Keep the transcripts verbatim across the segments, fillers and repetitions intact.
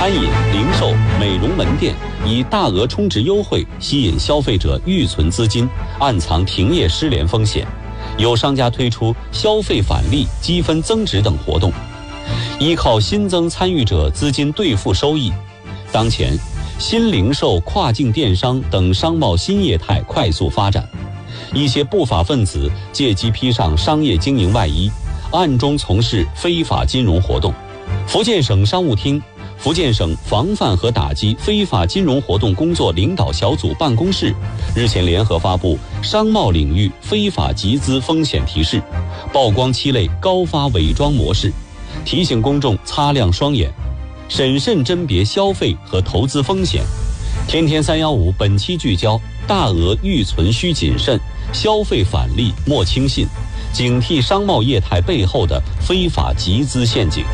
餐饮、零售、美容门店以大额充值优惠吸引消费者预存资金，暗藏停业失联风险。有商家推出消费返利、积分增值等活动，依靠新增参与者资金兑付收益。当前，新零售、跨境电商等商贸新业态快速发展，一些不法分子借机披上商业经营外衣，暗中从事非法金融活动。福建省商务厅、福建省防范和打击非法金融活动工作领导小组办公室日前联合发布商贸领域非法集资风险提示，曝光七类高发伪装模式，提醒公众擦亮双眼，审慎甄别消费和投资风险。天天三一五本期聚焦：大额预存需谨慎，消费返利莫轻信，警惕商贸业态背后的非法集资陷阱。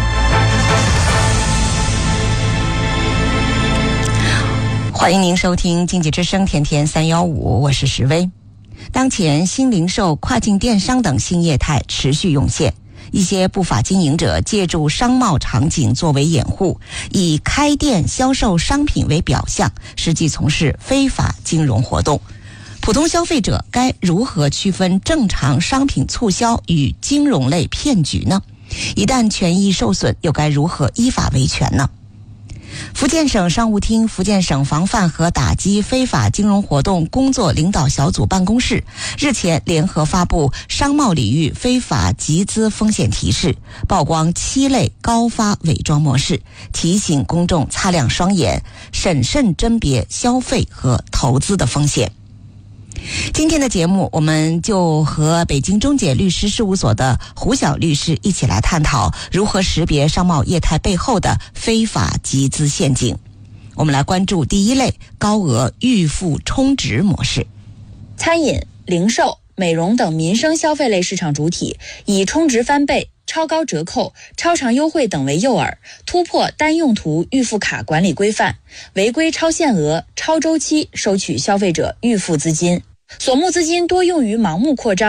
欢迎您收听经济之声天天三一五，我是石薇。当前新零售、跨境电商等新业态持续涌现，一些不法经营者借助商贸场景作为掩护，以开店销售商品为表象，实际从事非法金融活动。普通消费者该如何区分正常商品促销与金融类骗局呢？一旦权益受损，又该如何依法维权呢？福建省商务厅、福建省防范和打击非法金融活动工作领导小组办公室日前联合发布商贸领域非法集资风险提示，曝光七类高发伪装模式，提醒公众擦亮双眼，审慎甄别消费和投资的风险。今天的节目，我们就和北京中解律师事务所的胡晓律师一起来探讨如何识别商贸业态背后的非法集资陷阱。我们来关注第一类高额预付充值模式。 餐饮、零售、美容等民生消费类市场主体以充值翻倍、超高折扣、超长优惠等为诱饵，突破单用途预付卡管理规范，违规超限额、超周期收取消费者预付资金，所募资金多用于盲目扩张。